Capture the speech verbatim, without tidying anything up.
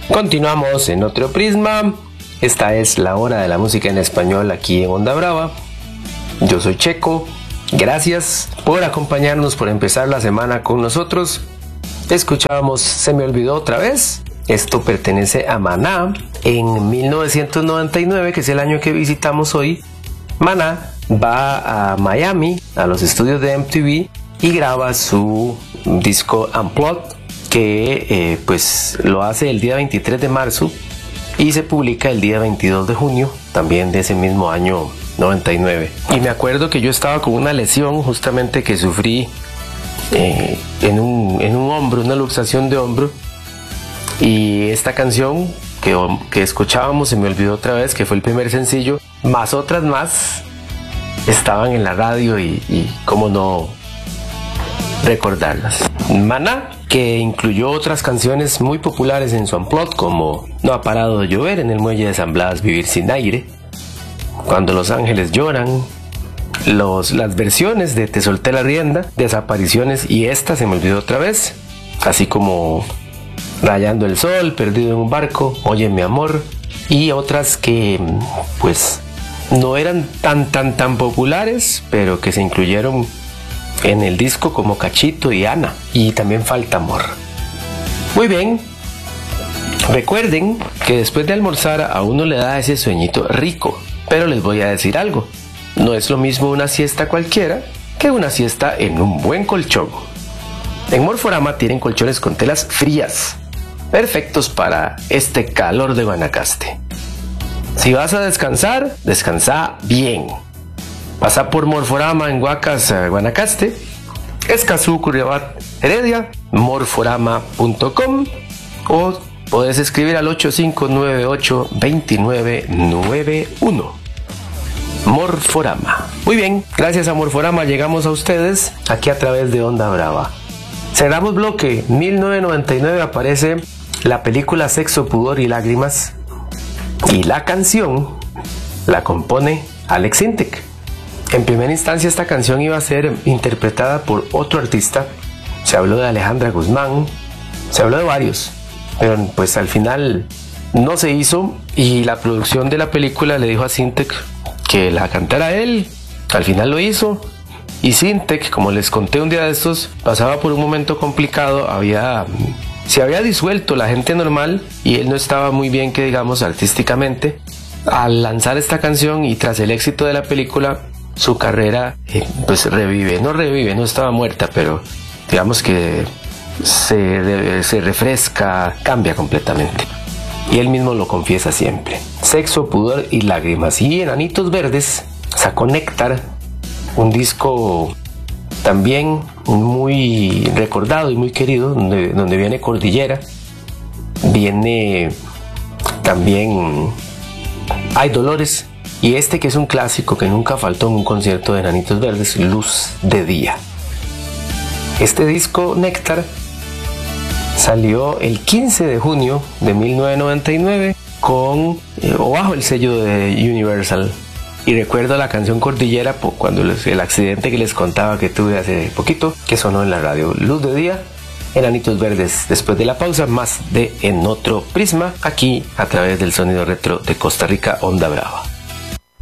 Continuamos en otro prisma. Esta es la hora de la música en español aquí en Onda Brava. Yo soy Checo. Gracias por acompañarnos, por empezar la semana con nosotros. Escuchábamos Se me olvidó otra vez. Esto pertenece a Maná. En mil novecientos noventa y nueve, que es el año que visitamos hoy, Maná va a Miami, a los estudios de M T V, y graba su disco Unplugged, que eh, pues lo hace el día veintitrés de marzo y se publica el día veintidós de junio, también de ese mismo año noventa y nueve. Y me acuerdo que yo estaba con una lesión justamente que sufrí eh, en, un, en un hombro, una luxación de hombro, y esta canción que, que escuchábamos, Se me olvidó otra vez, que fue el primer sencillo, más otras más, estaban en la radio y, y cómo no recordarlas. Maná, que incluyó otras canciones muy populares en su Unplugged, como No ha parado de llover, En el muelle de San Blas, Vivir sin aire, Cuando los ángeles lloran, los, las versiones de Te solté la rienda, Desapariciones y esta, Se me olvidó otra vez, así como Rayando el sol, Perdido en un barco, Oye mi amor, y otras que pues no eran tan tan tan populares, pero que se incluyeron en el disco, como Cachito y Ana, y también Falta amor. Muy bien, recuerden que después de almorzar a uno le da ese sueñito rico, pero les voy a decir algo, no es lo mismo una siesta cualquiera que una siesta en un buen colchón. En Morforama tienen colchones con telas frías, perfectos para este calor de Guanacaste. Si vas a descansar, descansa bien. Pasa por Morforama en Huacas, Guanacaste, Escazú, Curriabat, Heredia, morforama punto com, o puedes escribir al ocho cinco nueve ocho, dos nueve nueve uno. Morforama. Muy bien, gracias a Morforama llegamos a ustedes aquí a través de Onda Brava. Cerramos bloque. mil novecientos noventa y nueve aparece la película Sexo, pudor y lágrimas, y la canción la compone Alex Intec. En primera instancia esta canción iba a ser interpretada por otro artista. Se habló de Alejandra Guzmán, se habló de varios, pero pues al final no se hizo, y la producción de la película le dijo a Sintec que la cantara él. Al final lo hizo, y Sintec, como les conté un día de estos, pasaba por un momento complicado, había, se había disuelto la gente normal y él no estaba muy bien, que digamos, artísticamente. Al lanzar esta canción y tras el éxito de la película, su carrera eh, pues revive, no revive, no estaba muerta, pero digamos que se, se refresca, cambia completamente. Y él mismo lo confiesa siempre. Sexo, pudor y lágrimas. Y Enanitos Verdes sacó Néctar, un disco también muy recordado y muy querido, donde, donde viene Cordillera, viene también Hay Dolores, y este que es un clásico que nunca faltó en un concierto de Enanitos Verdes, Luz de Día. Este disco Néctar salió el quince de junio de mil novecientos noventa y nueve con eh, o bajo el sello de Universal. Y recuerdo la canción Cordillera cuando les, el accidente que les contaba que tuve hace poquito, que sonó en la radio. Luz de Día, Enanitos Verdes. Después de la pausa, más de En Otro Prisma, aquí a través del sonido retro de Costa Rica, Onda Brava.